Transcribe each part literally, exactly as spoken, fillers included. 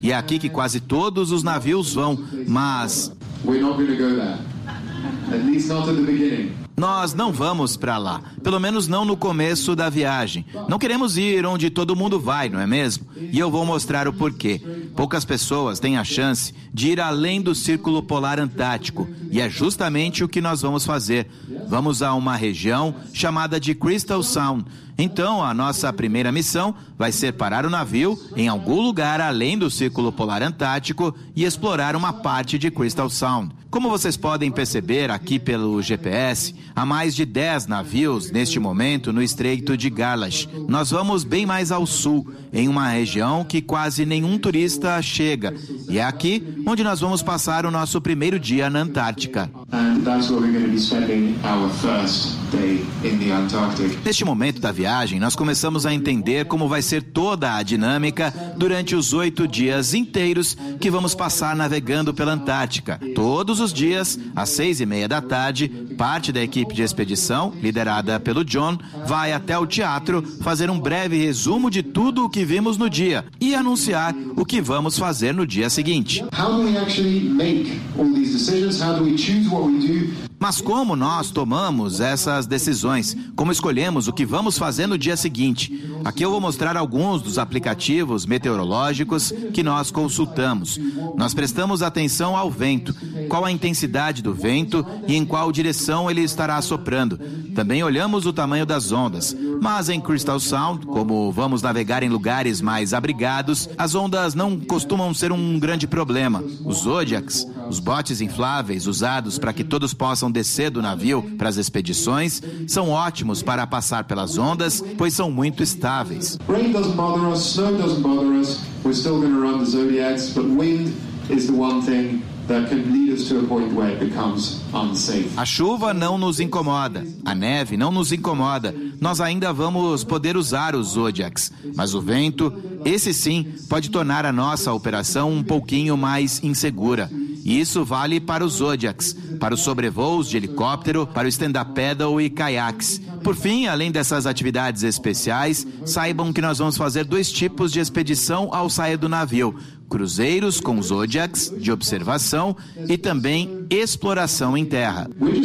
E é aqui que quase todos os navios vão, mas nós não vamos para lá, pelo menos não no começo da viagem. Não queremos ir onde todo mundo vai, não é mesmo? E eu vou mostrar o porquê. Poucas pessoas têm a chance de ir além do Círculo Polar Antártico, e é justamente o que nós vamos fazer. Vamos a uma região chamada de Crystal Sound. Então, a nossa primeira missão vai ser parar o navio em algum lugar além do Círculo Polar Antártico e explorar uma parte de Crystal Sound. Como vocês podem perceber aqui pelo G P S, há mais de dez navios neste momento no Estreito de Garlash. Nós vamos bem mais ao sul, em uma região que quase nenhum turista chega. E é aqui onde nós vamos passar o nosso primeiro dia na Antártica. Neste momento da viagem, nós começamos a entender como vai ser toda a dinâmica durante os oito dias inteiros que vamos passar navegando pela Antártica. Todos os dias, às seis e meia da tarde, parte da equipe de expedição, liderada pelo John, vai até o teatro fazer um breve resumo de tudo o que vimos no dia e anunciar o que vamos fazer no dia seguinte. Mas como nós tomamos essas decisões? Como escolhemos o que vamos fazer no dia seguinte? Aqui eu vou mostrar alguns dos aplicativos meteorológicos que nós consultamos. Nós prestamos atenção ao vento, qual a intensidade do vento e em qual direção ele estará soprando. Também olhamos o tamanho das ondas. Mas em Crystal Sound, como vamos navegar em lugares mais abrigados, as ondas não costumam ser um grande problema. Os Zodiacs, os botes infláveis usados para que todos possam descer do navio para as expedições, são ótimos para passar pelas ondas, pois são muito estáveis. Rain doesn't bother us, snow doesn't bother us. We're still going to run the Zodiacs, but wind is the one thing that can lead us to a point where it becomes unsafe. A chuva não nos incomoda, a neve não nos incomoda. Nós ainda vamos poder usar os Zodiacs, mas o vento, esse sim, pode tornar a nossa operação um pouquinho mais insegura. E isso vale para os Zodiacs, para os sobrevoos de helicóptero, para o stand-up paddle e caiaques. Por fim, além dessas atividades especiais, saibam que nós vamos fazer dois tipos de expedição ao sair do navio: cruzeiros com Zodiacs, de observação, e também exploração em terra.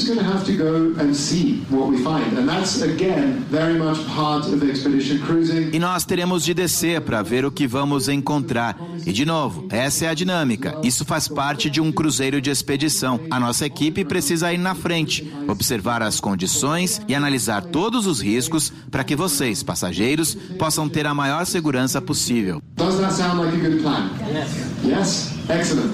E nós teremos de descer para ver o que vamos encontrar. E de novo, essa é a dinâmica. Isso faz parte de um cruzeiro de expedição. A nossa equipe precisa ir na frente, observar as condições e analisar todos os riscos para que vocês, passageiros, possam ter a maior segurança possível. Does that sound like a good plan? Yes, excellent.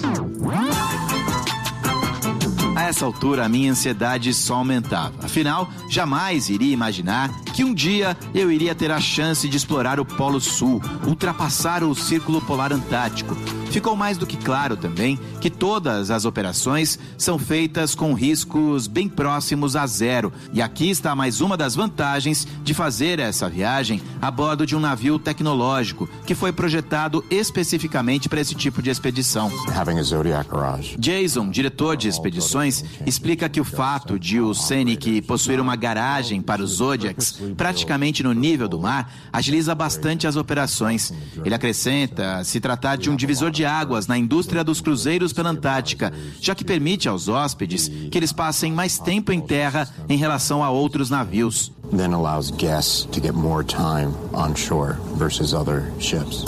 A essa altura, a minha ansiedade só aumentava. Afinal, jamais iria imaginar que um dia eu iria ter a chance de explorar o Polo Sul, ultrapassar o Círculo Polar Antártico. Ficou mais do que claro também que todas as operações são feitas com riscos bem próximos a zero. E aqui está mais uma das vantagens de fazer essa viagem a bordo de um navio tecnológico que foi projetado especificamente para esse tipo de expedição. Jason, diretor de expedições, explica que o fato de o Scenic possuir uma garagem para os Zodiacs praticamente no nível do mar agiliza bastante as operações. Ele acrescenta se tratar de um divisor de águas na indústria dos cruzeiros pela Antártica, já que permite aos hóspedes que eles passem mais tempo em terra em relação a outros navios. Then allows guests to get more time on shore versus other ships.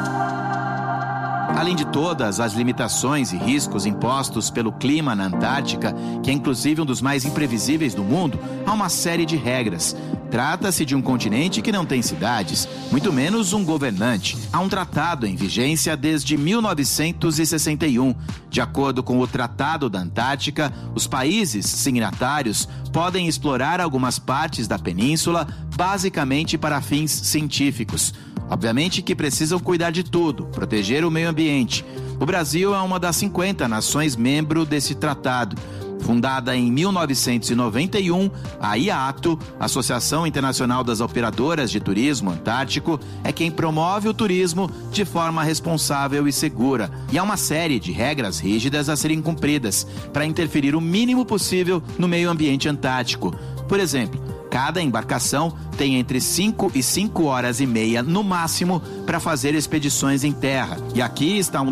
Além de todas as limitações e riscos impostos pelo clima na Antártica, que é inclusive um dos mais imprevisíveis do mundo, há uma série de regras. Trata-se de um continente que não tem cidades, muito menos um governante. Há um tratado em vigência desde mil novecentos e sessenta e um. De acordo com o Tratado da Antártica, os países signatários podem explorar algumas partes da península, basicamente para fins científicos. Obviamente que precisam cuidar de tudo, proteger o meio ambiente. O Brasil é uma das cinquenta nações membro desse tratado. Fundada em mil novecentos e noventa e um, a I A T O, Associação Internacional das Operadoras de Turismo Antártico, é quem promove o turismo de forma responsável e segura. E há uma série de regras rígidas a serem cumpridas para interferir o mínimo possível no meio ambiente antártico. Por exemplo, Cada embarcação tem entre cinco e cinco horas e meia no máximo para fazer expedições em terra. E aqui está um